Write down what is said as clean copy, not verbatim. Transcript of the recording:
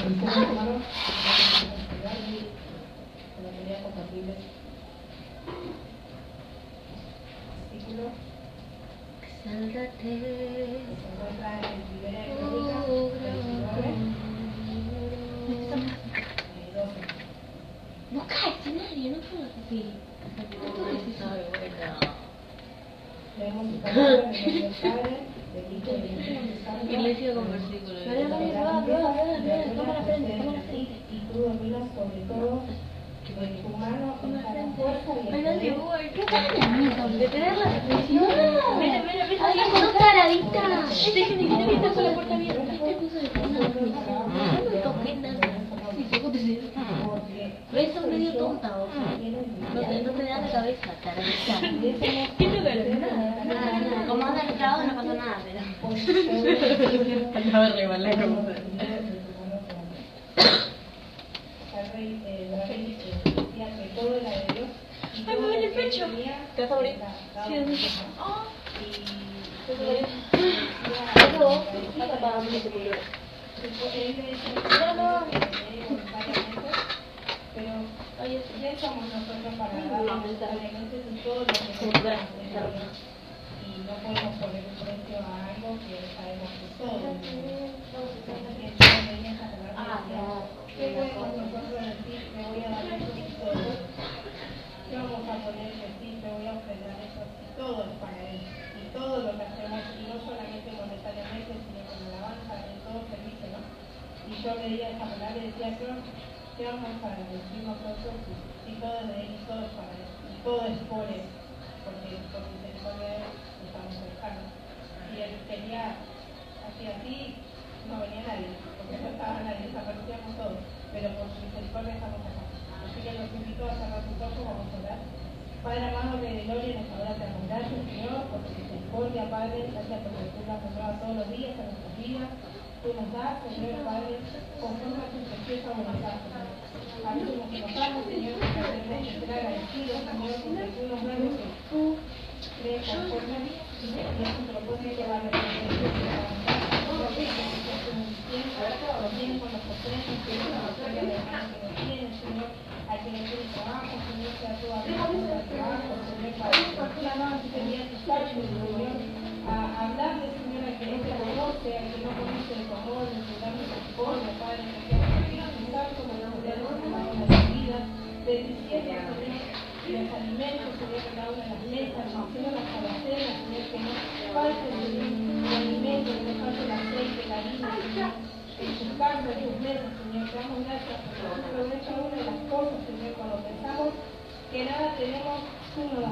compatible. Artículo. Sálvate. Se encuentra en Liberia República, 29. No caes nadie, no puedo decir. Leemos su palabra, en nombre del Padre, del Hijo y del Espíritu Santo. Iglesia con versículos. Y tú dominas sobre todo de tu mano con la fuerza y el poder. ¿Qué tal la mía? De tener la reflexión. Mira, son taraditas. Déjenme que no me tapo la puerta abierta. ¿Qué cosa de no me toques nada. ¿Ves? Son medio tonta, o sea. No te dan la cabeza, taradita. ¿Qué te duele? Nada. Como anda el trabajo no pasa nada, pero... No, rebalé como Decía que todo era de Dios. ¡Ay, me duele el pecho! ¿Te vas a morir? Sí, ¡oh! Está para mí ese culo. Pero ya estamos nosotros para dar a la iglesia y todo lo que nos y no podemos poner un precio a algo que sabemos que todo. ¿Qué podemos nosotros decir? Me voy a dar eso y todo. ¿Qué vamos a poner decir? Me voy a ofrendar eso y todo es para él. Y todo lo que hacemos, y no solamente monetariamente, sino con alabanza, en todo servicio, ¿no? Y yo leía esa palabra y decía, ¿qué vamos a decir nosotros si todo es de él y todo es para él? Y todo es por él. Porque por misericordia estamos cercanos. Si él quería así, no venía nadie, porque no estaba nadie, desaparecíamos todos, pero por su misericordia estamos acá. Así que los invito a cerrar sus ojos, vamos a orar. Padre amado, Rey de gloria, en esta hora te damos gracias, Señor, por tu misericordia, Padre, gracias porque tú la has honrado todos los días en nuestras vidas. Tú nos das, Señor, Padre, conforme a tu preciosa voluntad, Señor. A veces nos enojamos, Señor, porque tenemos que ser agradecidos, Señor, porque tú nos das lo que tú crees conforme y es un propósito de la también con los ofrendas que nos apoyan de hermanos que nos tienen, Señor, a quienes tienen trabajo, Señor, sea toda la vida de trabajo, Señor, para que querían estar, Señor, a hablarle, Señor, a que no te conoce, a que no conoce el amor, el lugar de misericordia, Padre, que pensar como la mujer de la vida, bendiciendo, Señor, los alimentos, Señor, que cada una de las mesas, Señor, hasta la cena, Señor, que no falte el alimento, que no falte el aceite, la harina, Señor, en sus casas, en sus mesas, Señor, te damos gracias por cada una de las cosas, Señor, cuando pensamos que nada tenemos, tú nos das.